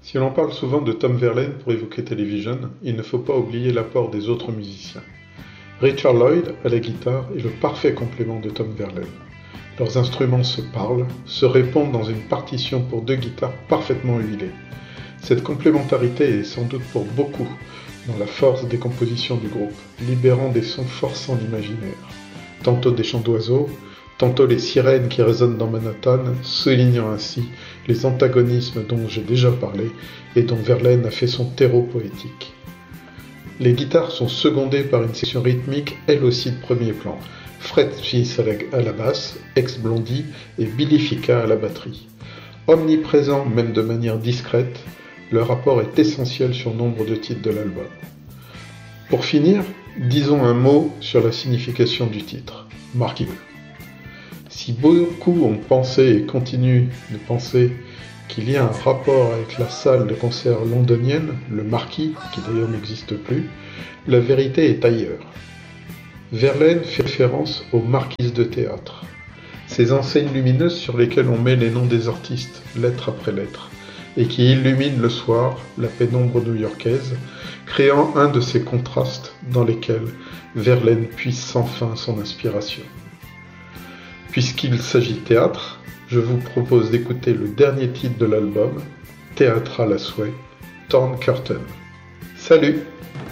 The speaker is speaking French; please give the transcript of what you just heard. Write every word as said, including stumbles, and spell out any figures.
Si l'on parle souvent de Tom Verlaine pour évoquer Television, il ne faut pas oublier l'apport des autres musiciens. Richard Lloyd, à la guitare, est le parfait complément de Tom Verlaine. Leurs instruments se parlent, se répondent dans une partition pour deux guitares parfaitement huilées. Cette complémentarité est sans doute pour beaucoup dans la force des compositions du groupe, libérant des sons forçant l'imaginaire. Tantôt des chants d'oiseaux, tantôt les sirènes qui résonnent dans Manhattan, soulignant ainsi les antagonismes dont j'ai déjà parlé et dont Verlaine a fait son terreau poétique. Les guitares sont secondées par une section rythmique elle aussi de premier plan, Fred Smith à la basse, ex-Blondie et Billy Fica à la batterie. Omniprésents même de manière discrète, leur apport est essentiel sur nombre de titres de l'album. Pour finir, disons un mot sur la signification du titre, Marquis. Si beaucoup ont pensé et continuent de penser qu'il y a un rapport avec la salle de concert londonienne, le Marquis, qui d'ailleurs n'existe plus, la vérité est ailleurs. Verlaine fait référence aux marquises de théâtre, ces enseignes lumineuses sur lesquelles on met les noms des artistes, lettre après lettre, et qui illuminent le soir la pénombre new-yorkaise, créant un de ces contrastes dans lesquels Verlaine puise sans fin son inspiration. Puisqu'il s'agit de théâtre, je vous propose d'écouter le dernier titre de l'album, théâtral à souhait, Torn Curtain. Salut!